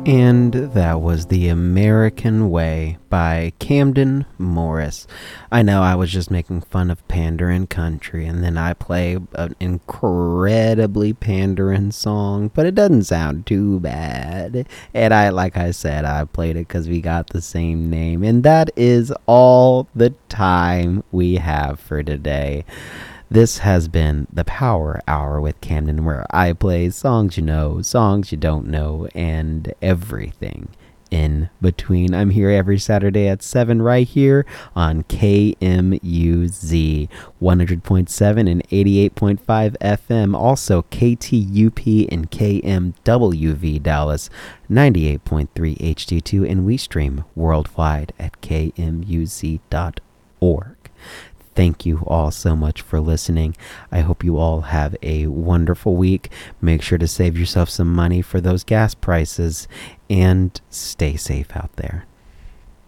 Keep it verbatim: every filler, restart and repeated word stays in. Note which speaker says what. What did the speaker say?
Speaker 1: And that was The American Way by Camden Morris. I know I was just making fun of Pandering Country, and then I play an incredibly Pandering song, but it doesn't sound too bad. And I, like I said, I played it because we got the same name. And that is all the time we have for today. This has been the Power Hour with Camden, where I play songs you know, songs you don't know, and everything in between. I'm here every Saturday at seven right here on K M U Z one hundred point seven and eighty-eight point five F M. Also K T U P and K M W V Dallas ninety-eight point three H D two, and we stream worldwide at K M U Z dot org. Thank you all so much for listening. I hope you all have a wonderful week. Make sure to save yourself some money for those gas prices and stay safe out there.